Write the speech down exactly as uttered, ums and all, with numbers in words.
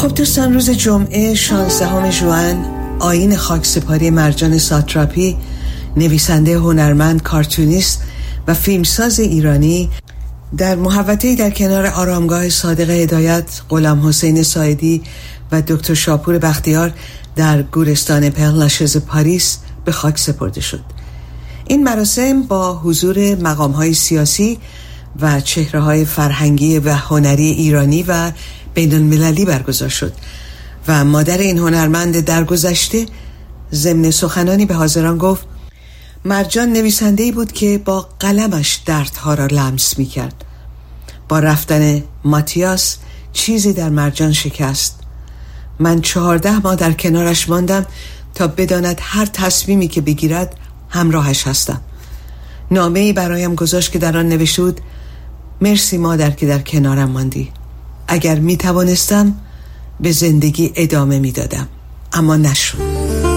خب دوستان، روز جمعه شانزدهم ژوئن آیین خاکسپاری مرجان ساتراپی، نویسنده هنرمند، کارتونیست و فیلمساز ایرانی، در محوطه‌ای در کنار آرامگاه صادق هدایت، غلام حسین ساعدی و دکتر شاپور بختیار در گورستان پرلاشز پاریس به خاک سپرده شد. این مراسم با حضور مقام‌های سیاسی و چهره‌های فرهنگی و هنری ایرانی و بین‌المللی برگزار شد و مادر این هنرمند درگذشته ضمن سخنانی به حاضران گفت: مرجان نویسنده‌ای بود که با قلمش دردها را لمس می‌کرد. با رفتن ماتیاس چیزی در مرجان شکست. من چهارده ماه در کنارش ماندم تا بداند هر تصمیمی که بگیرد همراهش هستم. نامه‌ای برایم گذاشت که در آن نوشته بود: مرسی مادر که در کنارم ماندی. اگر می توانستم به زندگی ادامه می دادم، اما نشد.